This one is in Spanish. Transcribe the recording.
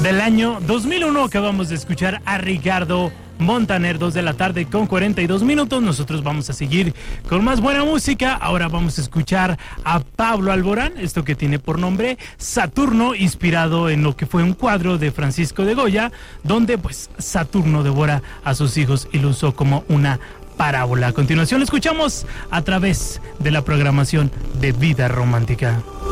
del año 2001. Acabamos de escuchar a Ricardo Montaner, 2 de la tarde con 42 minutos. Nosotros vamos a seguir con más buena música. Ahora vamos a escuchar a Pablo Alborán, esto que tiene por nombre Saturno, inspirado en lo que fue un cuadro de Francisco de Goya, donde pues Saturno devora a sus hijos y lo usó como una parábola. A continuación lo escuchamos a través de la programación de Vida Romántica.